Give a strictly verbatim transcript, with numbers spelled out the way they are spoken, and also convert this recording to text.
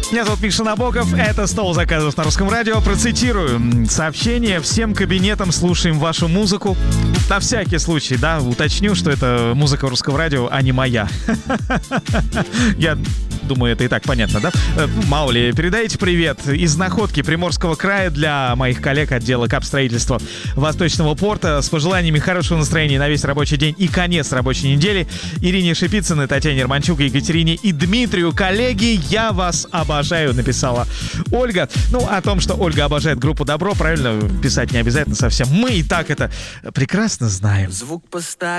Меня зовут Миша Набоков, это «Стол заказов» на Русском радио. Процитирую сообщение: всем кабинетам слушаем вашу музыку. На всякий случай, да, уточню, что это музыка Русского радио, а не моя. Я думаю, это и так понятно, да? Мало ли, передайте привет из Находки Приморского края для моих коллег отдела капстроительства Восточного порта с пожеланиями хорошего настроения на весь рабочий день и конец рабочей недели Ирине Шипицыной, Татьяне Романчук, Екатерине и Дмитрию. Коллеги, я вас обожаю, написала Ольга. Ну, о том, что Ольга обожает группу «Добро», правильно, писать не обязательно совсем. Мы и так это прекрасно знаем. Звук поставь.